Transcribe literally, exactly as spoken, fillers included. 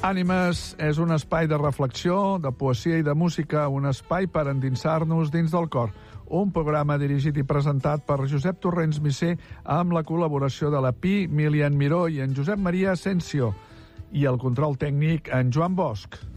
Ànimes és un espai de reflexió, de poesia i de música, un espai per endinsar-nos dins del cor. Un programa dirigit i presentat per Josep Torrents Misser amb la col·laboració de la Pi, Milian Miró i en Josep Maria Asensio. I el control tècnic, en Joan Bosch.